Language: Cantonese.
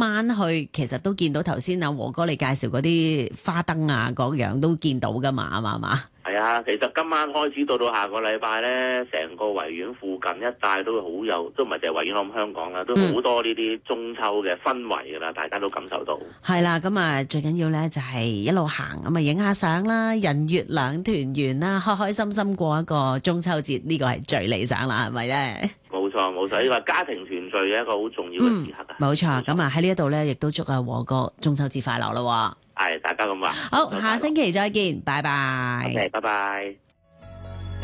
晚去其實都見到頭先阿和哥你介紹嗰啲花燈啊，嗰樣都見到噶嘛，係嘛？ 係啊，其實今晚開始到下個禮拜咧，成個維園附近一帶都好有，都唔係淨係維園，我諗香港啦，都好多呢啲中秋嘅氛圍㗎啦，大家都感受到。 係啦，咁啊最緊要咧就係一路行咁啊影下相啦，人月兩團圓啦，開開心心過一個中秋節，呢個係最理想啦，係咪咧？ 冇錯冇錯，呢個家庭團聚嘅一個好重要嘅時刻啊！ 冇錯，咁啊喺呢一度咧，亦都祝阿和哥中秋節快樂咯。 係，大家咁話。 好，下星期再見，拜拜。 OK，拜拜。